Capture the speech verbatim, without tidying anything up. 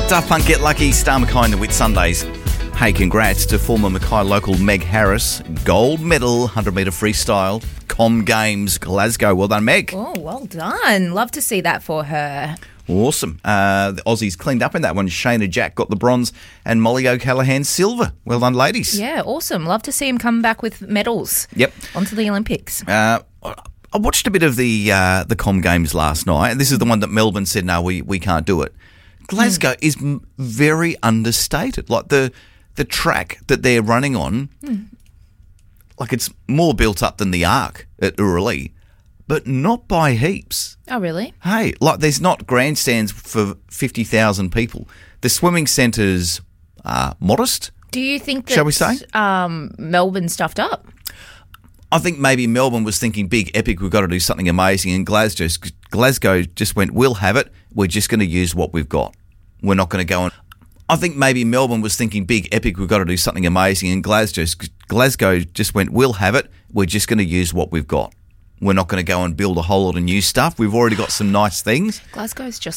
Daft Punk, Get Lucky, Star Mackay and the Whit Sundays. Hey, congrats to former Mackay local Meg Harris. Gold medal, one hundred metre freestyle, Com Games, Glasgow. Well done, Meg. Oh, well done. Love to see that for her. Awesome. Uh, the Aussies cleaned up in that one. Shayna Jack got the bronze and Molly O'Callaghan silver. Well done, ladies. Yeah, awesome. Love to see him come back with medals. Yep. Onto the Olympics. Uh, I watched a bit of the uh, the Com Games last night, and this is the one that Melbourne said, no, we, we can't do it. Glasgow mm. is m- very understated. Like the the track that they're running on, mm. like it's more built up than the Arc at Urali, but not by heaps. Oh, really? Hey, like there's not grandstands for fifty thousand people. The swimming centre's uh, modest. Do you think that shall we say? Um, Melbourne stuffed up? I think maybe Melbourne was thinking big, epic, we've got to do something amazing, and Glasgow, Glasgow just went, we'll have it, we're just going to use what we've got. We're not going to go on. I think maybe Melbourne was thinking big, epic, we've got to do something amazing, and Glasgow, Glasgow just went, we'll have it, we're just going to use what we've got. We're not going to go and build a whole lot of new stuff. We've already got some nice things. Glasgow's just